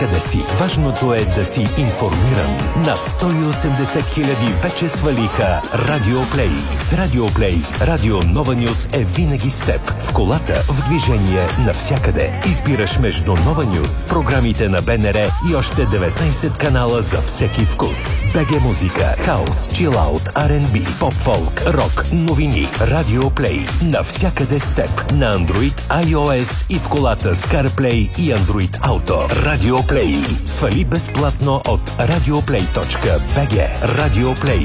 Къде си? Важното е да си информиран. Над 180 хиляди вече свалиха Радиоплей. С Радиоплей Радио Нова Нюс е винаги с теб. В колата, в движение, навсякъде. Избираш между Нова Нюс, програмите на БНР и още 19 канала за всеки вкус. БГ музика, хаус, чилаут, R&B, поп-фолк, рок, новини. Радиоплей. Навсякъде с теб. На Android, iOS и в колата с CarPlay и Android Auto. Радиоплей. Свали безплатно от radioplay.bg. Радиоплей.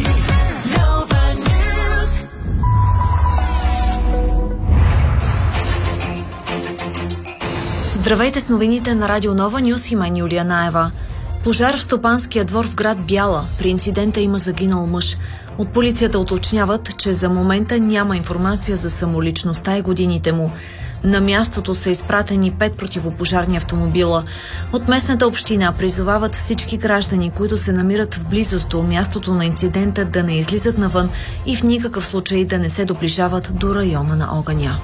Здравейте с новините на Радио Нова Нюс и мен Юлия Наева. Пожар в стопанския двор в град Бяла. При инцидента има загинал мъж. От полицията уточняват, че за момента няма информация за самоличността и годините му. На мястото са изпратени 5 противопожарни автомобила. От местната община призовават всички граждани, които се намират в близост до мястото на инцидента, да не излизат навън и в никакъв случай да не се доближават до района на огъня.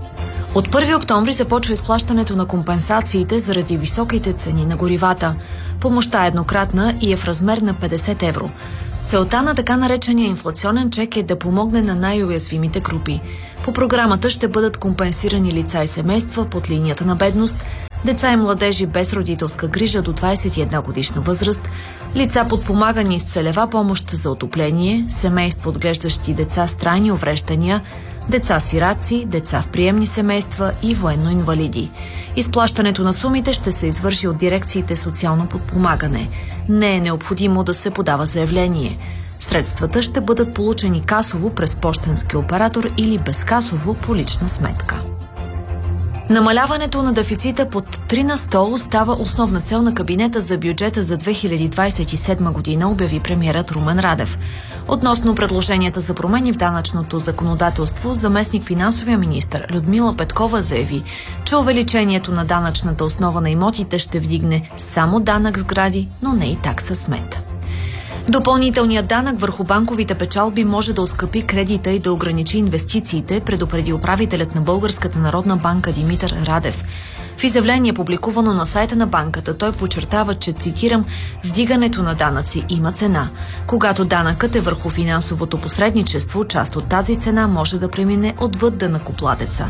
От 1 октомври започва изплащането на компенсациите заради високите цени на горивата. Помощта е еднократна и е в размер на 50 евро. Целта на така наречения инфлационен чек е да помогне на най-уязвимите групи. По програмата ще бъдат компенсирани лица и семейства под линията на бедност, деца и младежи без родителска грижа до 21 годишна възраст, лица подпомагани с целева помощ за отопление, семейства отглеждащи деца с трайни увреждания, деца-сираци, деца в приемни семейства и военно-инвалиди. Изплащането на сумите ще се извърши от дирекциите социално подпомагане. Не е необходимо да се подава заявление. Средствата ще бъдат получени касово през пощенски оператор или безкасово по лична сметка. Намаляването на дефицита под 3 на 100 остава основна цел на кабинета за бюджета за 2027 година, обяви премиерът Румен Радев. Относно предложенията за промени в данъчното законодателство, заместник финансовия министър Людмила Петкова заяви, че увеличението на данъчната основа на имотите ще вдигне само данък сгради, но не и такса смет. Допълнителният данък върху банковите печалби може да оскъпи кредита и да ограничи инвестициите, предупреди управителят на Българската народна банка Димитър Радев. В изявление, публикувано на сайта на банката, той подчертава, че, цитирам, «вдигането на данъци има цена. Когато данъкът е върху финансовото посредничество, част от тази цена може да премине отвъд данъкоплатеца».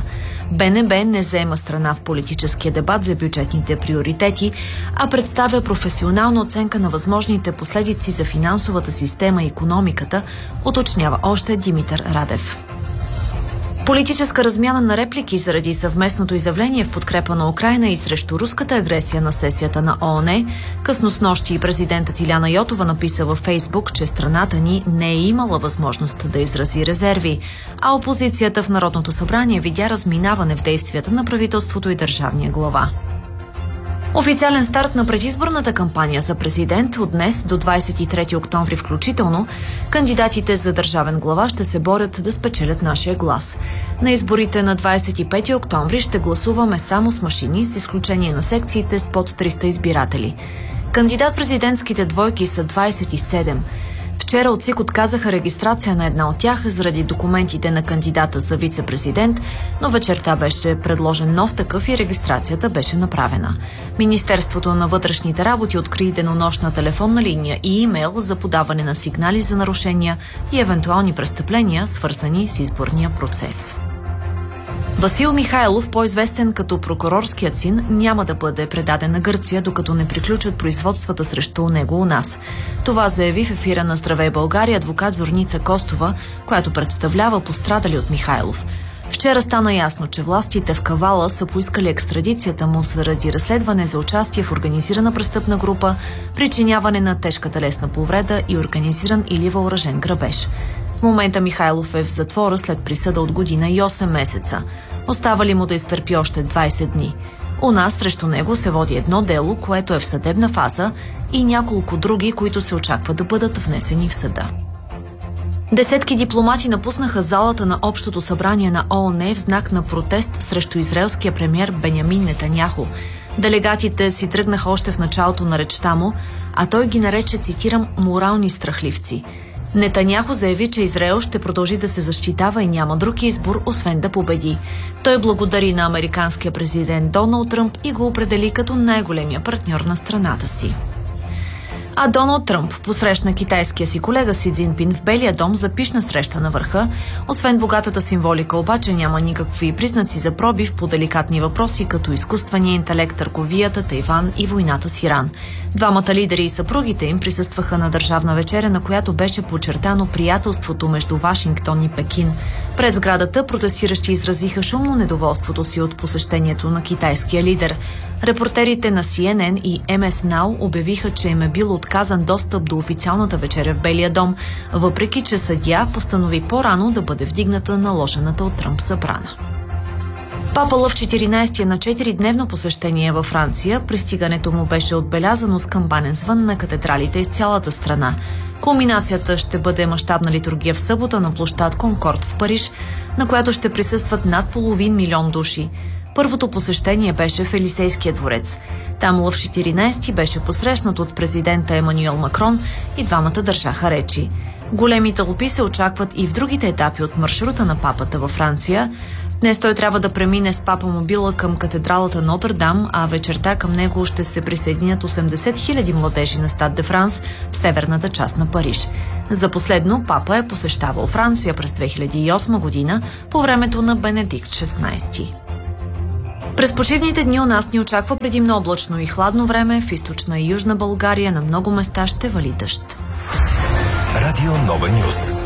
БНБ не заема страна в политическия дебат за бюджетните приоритети, а представя професионална оценка на възможните последици за финансовата система и икономиката, уточнява още Димитър Радев. Политическа размяна на реплики заради съвместното изявление в подкрепа на Украйна и срещу руската агресия на сесията на ООН. Късно снощи президентът Иляна Йотова написа във Фейсбук, че страната ни не е имала възможност да изрази резерви, а опозицията в Народното събрание видя разминаване в действията на правителството и държавния глава. Официален старт на предизборната кампания за президент от днес до 23 октомври включително, кандидатите за държавен глава ще се борят да спечелят нашия глас. На изборите на 25 октомври ще гласуваме само с машини, с изключение на секциите с под 300 избиратели. Кандидат-президентските двойки са 27. Вчера от ЦИК отказаха регистрация на една от тях заради документите на кандидата за вице-президент, но вечерта беше предложен нов такъв и регистрацията беше направена. Министерството на вътрешните работи откри денонощна телефонна линия и имейл за подаване на сигнали за нарушения и евентуални престъпления, свързани с изборния процес. Васил Михайлов, по-известен като прокурорският син, няма да бъде предаден на Гърция, докато не приключат производствата срещу него у нас. Това заяви в ефира на Здравей България адвокат Зорница Костова, която представлява пострадали от Михайлов. Вчера стана ясно, че властите в Кавала са поискали екстрадицията му заради разследване за участие в организирана престъпна група, причиняване на тежка телесна повреда и организиран или въоръжен грабеж. В момента Михайлов е в затвора след присъда от година и 8 месеца. Остава ли му да изтърпи още 20 дни? У нас срещу него се води едно дело, което е в съдебна фаза, и няколко други, които се очаква да бъдат внесени в съда. Десетки дипломати напуснаха залата на Общото събрание на ООН в знак на протест срещу израелския премиер Бенямин Нетаняху. Делегатите си тръгнаха още в началото на речта му, а той ги нарече, цитирам, «морални страхливци». Нетаняху заяви, че Израел ще продължи да се защитава и няма друг избор, освен да победи. Той благодари на американския президент Доналд Тръмп и го определи като най-големия партньор на страната си. А Доналд Тръмп посрещна китайския си колега Си Цзинпин в Белия дом за пишна среща на върха. Освен богатата символика обаче няма никакви признаци за пробив по деликатни въпроси, като изкуствения интелект, търговията, Тайван и войната с Иран. Двамата лидери и съпругите им присъстваха на държавна вечеря, на която беше подчертано приятелството между Вашингтон и Пекин. Пред сградата протестиращи изразиха шумно недоволството си от посещението на китайския лидер. Репортерите на CNN и MS Now обявиха, че им е бил отказан достъп до официалната вечеря в Белия дом, въпреки че съдия постанови по-рано да бъде вдигната наложената от Тръмп забрана. Папа Лъв 14 е на 4-дневно посещение във Франция. Пристигането му беше отбелязано с камбанен звън на катедралите из цялата страна. Кулминацията ще бъде мащабна литургия в събота на площад Конкорд в Париж, на която ще присъстват над 500 000 души. Първото посещение беше в Елисейския дворец. Там Лъв 14 беше посрещнат от президента Емануел Макрон и двамата държаха речи. Големи тълпи се очакват и в другите етапи от маршрута на папата във Франция. Днес той трябва да премине с папа мобила към катедралата Нотр-Дам, а вечерта към него ще се присъединят 80 000 младежи на Стад де Франс в северната част на Париж. За последно папа е посещавал Франция през 2008 година по времето на Бенедикт XVI. През почивните дни у нас ни очаква предимно облачно и хладно време. В източна и южна България на много места ще вали дъжд. Радио Нова Нюс.